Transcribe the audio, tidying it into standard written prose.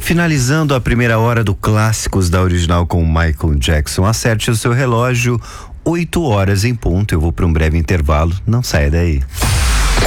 Finalizando a primeira hora do Clássicos da Original com Michael Jackson. Acerte o seu relógio, 8 horas em ponto. Eu vou para um breve intervalo. Não saia daí.